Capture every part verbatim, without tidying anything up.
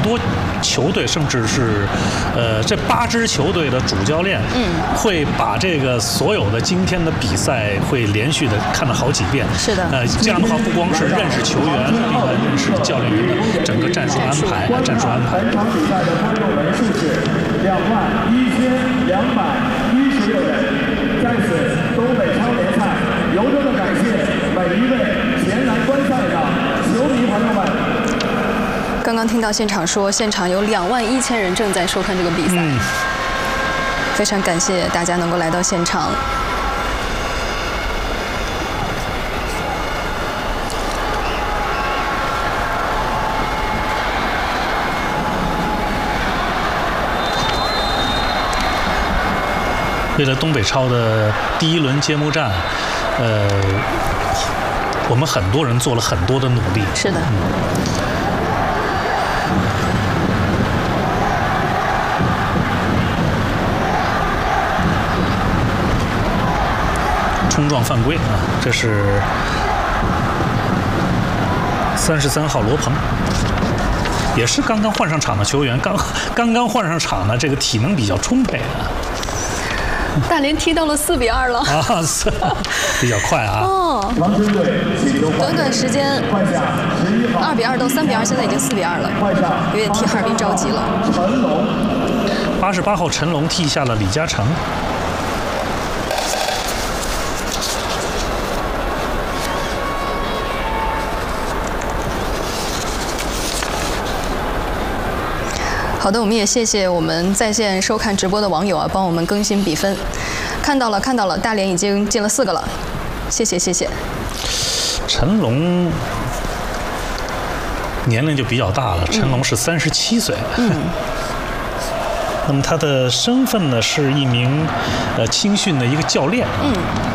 多球队，甚至是呃这八支球队的主教练，嗯，会把这个所有的今天的比赛会连续的看了好几遍。 是的。 呃，这样的话不光是认识球员，另外认识教练员的整个战术安排、战术安排。 本场比赛的观众人数是两万一千两百一十六人。在此，东北超联赛由衷的感谢每一位前来观赛的球迷朋友们。 刚刚听到现场说，现场有两万一千人正在收看这个比赛，嗯、非常感谢大家能够来到现场。 为了东北超的第一轮揭幕战，呃，我们很多人做了很多的努力。 是的。嗯、 冲撞犯规啊！这是三十三号罗鹏，也是刚刚换上场的球员，刚刚刚换上场的，这个体能比较充沛啊。 大连踢到了四比二了啊， 比较快啊！ 哦，短短时间，二比二到三比二，现在已经四比二了，有点替哈尔滨着急了。 八十八号陈龙替下了李嘉诚。 好的，我们也谢谢我们在线收看直播的网友啊，帮我们更新比分。看到了，看到了，大连已经进了四个了，谢谢，谢谢。 陈龙年龄就比较大了，陈龙是三十七岁。嗯。那么他的身份呢，是一名呃青训的一个教练。嗯。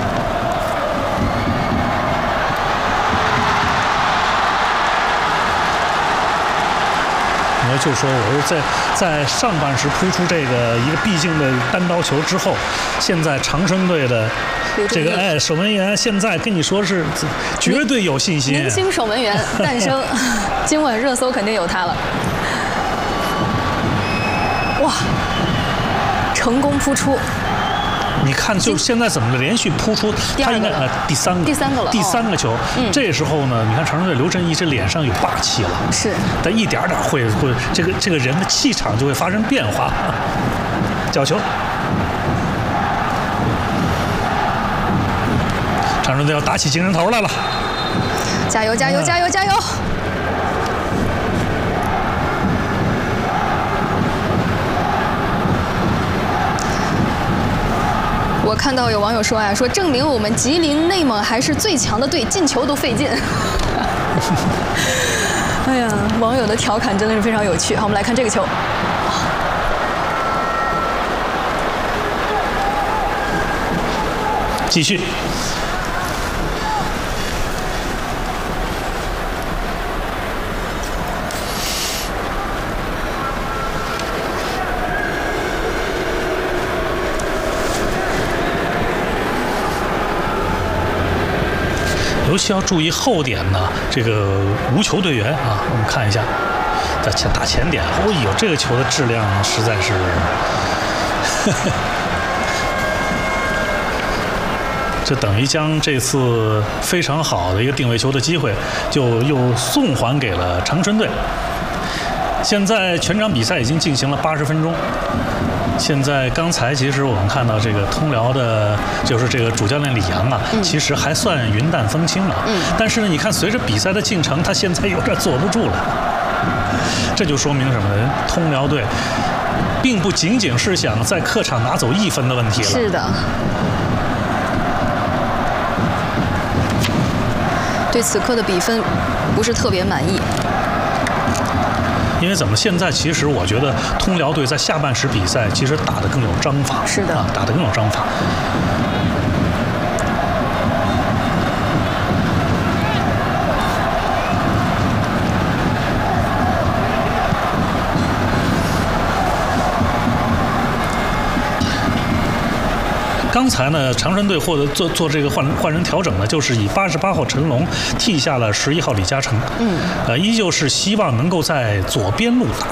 就是说，我是在在上半时扑出这个一个必进的单刀球之后，现在长春队的这个哎守门员现在跟你说是绝对有信心。 明星守门员诞生，今晚热搜肯定有他了。哇，成功扑出！ 你看，就现在怎么连续扑出？他应该呃第三个， 第三个了， 第三个球。 嗯， 这时候呢，你看长春队刘振义这脸上有霸气了， 是， 但一点点会会这个这个人的气场就会发生变化。角球，长春队要打起精神头来了， 加油加油加油加油！我看到有网友说呀，说证明我们吉林内蒙还是最强的队，进球都费劲。哎呀，网友的调侃真的是非常有趣。好，我们来看这个球。 继续。尤其要注意后点呢，这个无球队员啊，我们看一下，在前打前点，哦呦，这个球的质量实在是，呵呵这等于将这次非常好的一个定位球的机会，就又送还给了长春队。现在全场比赛已经进行了八十分钟。现在刚才其实我们看到这个通辽的，就是这个主教练李阳啊，嗯、其实还算云淡风轻了。嗯。但是呢，你看随着比赛的进程，他现在有点坐不住了。这就说明什么呢？通辽队并不仅仅是想在客场拿走一分的问题了。 是的。对此刻的比分不是特别满意。 因为怎么？现在其实我觉得通辽队在下半时比赛其实打得更有章法， 是的， 啊、打得更有章法。刚才呢，长春队获得做做这个换换人调整呢，就是以八十八号陈龙替下了十一号李嘉诚。嗯，呃，依旧是希望能够在左边路打